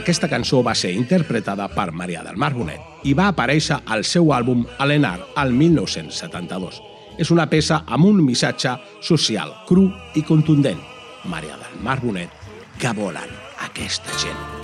Aquesta cançó va ser interpretada per Maria del Mar Bonet i va aparèixer al seu àlbum Alenar al 1972. És una peça amb un missatge social cru i contundent. Maria del Mar Bonet, que volen aquesta gent.